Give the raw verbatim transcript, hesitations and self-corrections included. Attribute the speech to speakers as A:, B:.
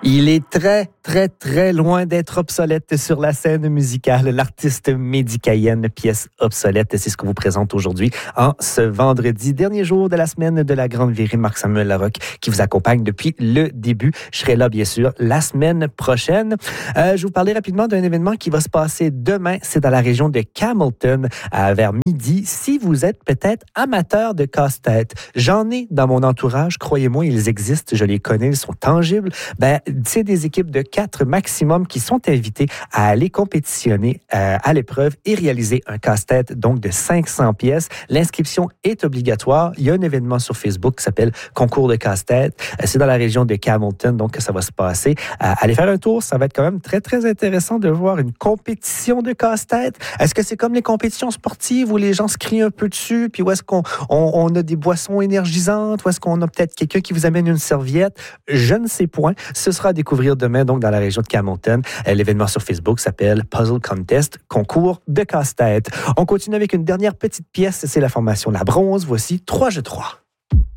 A: Il est très, très, très loin d'être obsolète sur la scène musicale. L'artiste Mehdi Cayenne, pièce obsolète, c'est ce que vous présente aujourd'hui en ce vendredi, dernier jour de la semaine de la Grande Virée. Marc-Samuel Larocque qui vous accompagne depuis le début. Je serai là, bien sûr, la semaine prochaine. Euh, je vais vous parler rapidement d'un événement qui va se passer demain. C'est dans la région de Camelton, à vers midi. Si vous êtes peut-être amateur de casse-tête, j'en ai dans mon entourage. Croyez-moi, ils existent. Je les connais, ils sont tangibles. Ben, c'est des équipes de quatre maximum qui sont invitées à aller compétitionner euh, à l'épreuve et réaliser un casse-tête donc de cinq cents pièces. L'inscription est obligatoire. Il y a un événement sur Facebook qui s'appelle Concours de casse-tête. Euh, c'est dans la région de Camelton, donc que ça va se passer. Euh, allez faire un tour, ça va être quand même très, très intéressant de voir une compétition de casse-tête. Est-ce que c'est comme les compétitions sportives où les gens se crient un peu dessus, puis où est-ce qu'on on, on a des boissons énergisantes, où est-ce qu'on a peut-être quelqu'un qui vous amène une serviette? Je ne sais point. Ce sera à découvrir demain, donc, dans la région de Camelton. L'événement sur Facebook s'appelle Puzzle Contest, concours de casse-tête. On continue avec une dernière petite pièce, c'est la formation La Bronze. Voici trois jeux trois.